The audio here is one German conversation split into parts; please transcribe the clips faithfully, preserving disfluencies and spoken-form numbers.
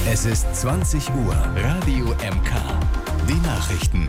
Es ist zwanzig Uhr. Radio M K. Die Nachrichten.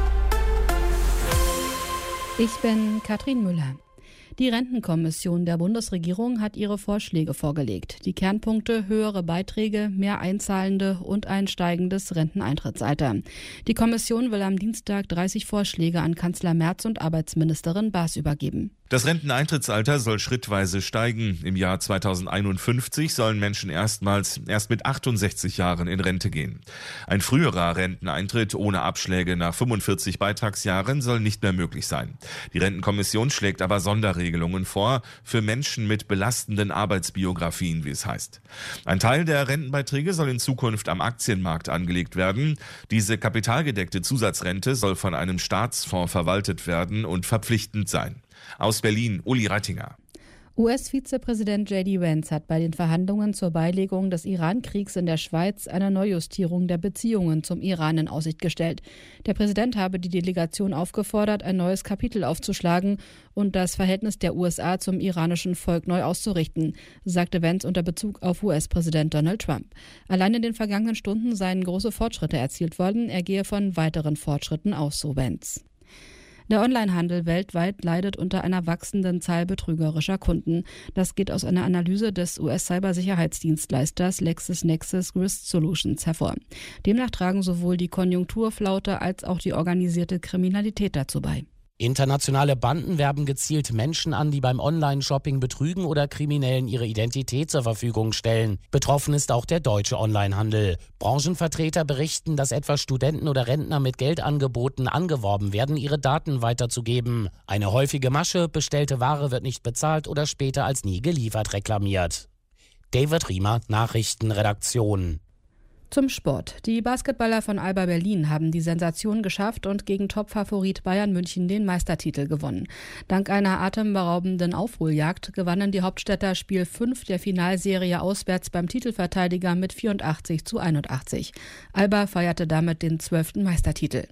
Ich bin Katrin Müller. Die Rentenkommission der Bundesregierung hat ihre Vorschläge vorgelegt. Die Kernpunkte: höhere Beiträge, mehr Einzahlende und ein steigendes Renteneintrittsalter. Die Kommission will am Dienstag dreißig Vorschläge an Kanzler Merz und Arbeitsministerin Baas übergeben. Das Renteneintrittsalter soll schrittweise steigen. Im Jahr zweitausendeinundfünfzig sollen Menschen erstmals erst mit achtundsechzig Jahren in Rente gehen. Ein früherer Renteneintritt ohne Abschläge nach fünfundvierzig Beitragsjahren soll nicht mehr möglich sein. Die Rentenkommission schlägt aber Sonderregelungen vor für Menschen mit belastenden Arbeitsbiografien, wie es heißt. Ein Teil der Rentenbeiträge soll in Zukunft am Aktienmarkt angelegt werden. Diese kapitalgedeckte Zusatzrente soll von einem Staatsfonds verwaltet werden und verpflichtend sein. Aus Berlin, Uli Reitinger. U S-Vizepräsident J D Vance hat bei den Verhandlungen zur Beilegung des Iran-Kriegs in der Schweiz eine Neujustierung der Beziehungen zum Iran in Aussicht gestellt. Der Präsident habe die Delegation aufgefordert, ein neues Kapitel aufzuschlagen und das Verhältnis der U S A zum iranischen Volk neu auszurichten, sagte Vance unter Bezug auf U S-Präsident Donald Trump. Allein in den vergangenen Stunden seien große Fortschritte erzielt worden. Er gehe von weiteren Fortschritten aus, so Vance. Der Onlinehandel weltweit leidet unter einer wachsenden Zahl betrügerischer Kunden. Das geht aus einer Analyse des U S-Cybersicherheitsdienstleisters LexisNexis Risk Solutions hervor. Demnach tragen sowohl die Konjunkturflaute als auch die organisierte Kriminalität dazu bei. Internationale Banden werben gezielt Menschen an, die beim Online-Shopping betrügen oder Kriminellen ihre Identität zur Verfügung stellen. Betroffen ist auch der deutsche Onlinehandel. Branchenvertreter berichten, dass etwa Studenten oder Rentner mit Geldangeboten angeworben werden, ihre Daten weiterzugeben. Eine häufige Masche: bestellte Ware wird nicht bezahlt oder später als nie geliefert reklamiert. David Riemer, Nachrichtenredaktion. Zum Sport. Die Basketballer von Alba Berlin haben die Sensation geschafft und gegen Topfavorit Bayern München den Meistertitel gewonnen. Dank einer atemberaubenden Aufholjagd gewannen die Hauptstädter Spiel fünf der Finalserie auswärts beim Titelverteidiger mit vierundachtzig zu einundachtzig. Alba feierte damit den zwölften Meistertitel.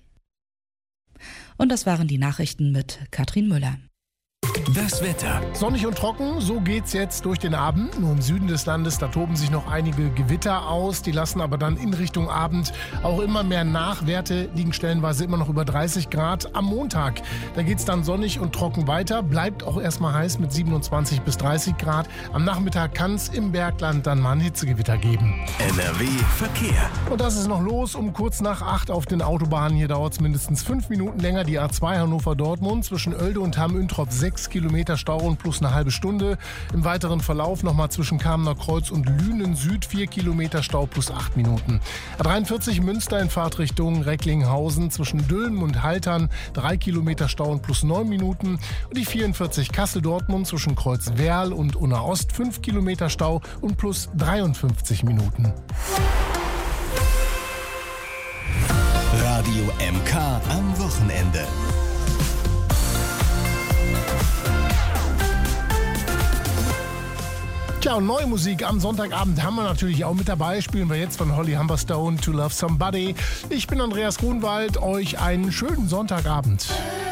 Und das waren die Nachrichten mit Katrin Müller. Das Wetter. Sonnig und trocken, so geht's jetzt durch den Abend. Nur im Süden des Landes, da toben sich noch einige Gewitter aus. Die lassen aber dann in Richtung Abend auch immer mehr nach. Werte liegen stellenweise immer noch über dreißig Grad. Am Montag, da geht's dann sonnig und trocken weiter. Bleibt auch erstmal heiß mit siebenundzwanzig bis dreißig Grad. Am Nachmittag kann es im Bergland dann mal ein Hitzegewitter geben. N R W Verkehr. Und das ist noch los um kurz nach acht auf den Autobahnen. Hier dauert es mindestens fünf Minuten länger. Die A zwei Hannover-Dortmund zwischen Oelde und Hamm-Üntrop sechs Kilometer Stau und plus eine halbe Stunde. Im weiteren Verlauf nochmal zwischen Kamener Kreuz und Lünen Süd vier Kilometer Stau plus acht Minuten. A dreiundvierzig Münster in Fahrtrichtung Recklinghausen zwischen Dülmen und Haltern drei Kilometer Stau und plus neun Minuten. Und die vierundvierzig Kassel-Dortmund zwischen Kreuzwerl und Unna Ost fünf Kilometer Stau und plus dreiundfünfzig Minuten. Radio M K am Wochenende. Tja, und neue Musik am Sonntagabend haben wir natürlich auch mit dabei. Spielen wir jetzt von Holly Humberstone, To Love Somebody. Ich bin Andreas Grunwald, euch einen schönen Sonntagabend.